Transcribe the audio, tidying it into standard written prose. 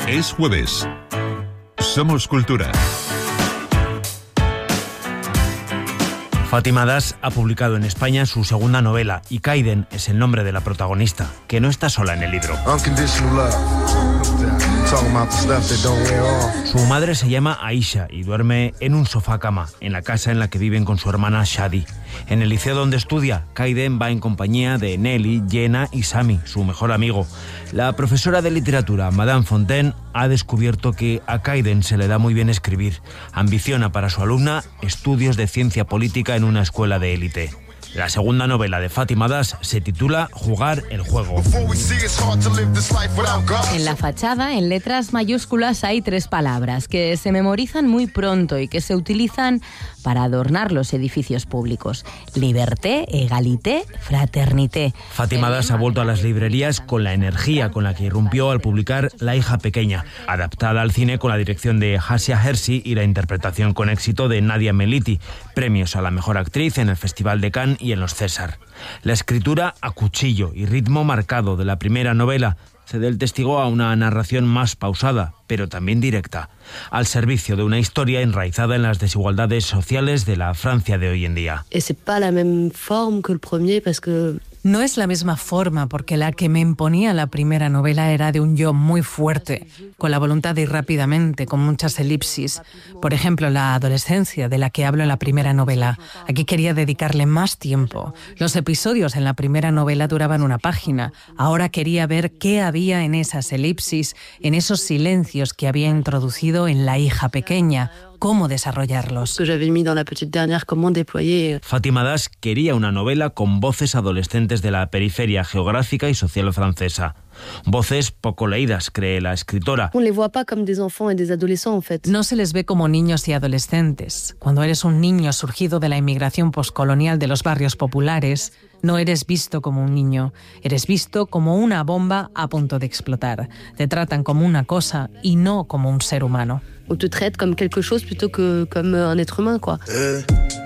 Es jueves. Somos Cultura. Fátima Das ha publicado en España su segunda novela y Kaiden es el nombre de la protagonista, que no está sola en el libro. Su madre se llama Aisha y duerme en un sofá-cama en la casa en la que viven con su hermana Shadi. En el liceo donde estudia, Kaiden va en compañía de Nelly, Jenna y Sami, su mejor amigo. La profesora de literatura, Madame Fontaine, ha descubierto que a Kaiden se le da muy bien escribir. Ambiciona para su alumna estudios de ciencia política en una escuela de élite. La segunda novela de Fátima Das se titula Jugar el juego. En la fachada, en letras mayúsculas, hay 3 palabras que se memorizan muy pronto y que se utilizan para adornar los edificios públicos: liberté, égalité, fraternité. Fátima Das ha vuelto a las librerías con la energía con la que irrumpió al publicar La hija pequeña, adaptada al cine con la dirección de Hasia Hersi y la interpretación con éxito de Nadia Meliti, premios a la mejor actriz en el Festival de Cannes y en los César. La escritura a cuchillo y ritmo marcado de la primera novela cede el testigo a una narración más pausada, pero también directa, al servicio de una historia enraizada en las desigualdades sociales de la Francia de hoy en día. No es la misma forma porque la que me imponía la primera novela era de un yo muy fuerte, con la voluntad de ir rápidamente, con muchas elipsis. Por ejemplo, la adolescencia de la que hablo en la primera novela. Aquí quería dedicarle más tiempo. Los episodios en la primera novela duraban 1 página. Ahora quería ver qué había en esas elipsis, en esos silencios que había introducido en La hija pequeña. Cómo desarrollarlos. Fátima Das quería una novela con voces adolescentes de la periferia geográfica y social francesa. Voces poco leídas, cree la escritora. No se les ve como niños y adolescentes. Cuando eres un niño surgido de la inmigración poscolonial de los barrios populares, no eres visto como un niño, eres visto como una bomba a punto de explotar. Te tratan como una cosa y no como un ser humano. O te traite comme quelque chose plutôt que comme un être humain, quoi.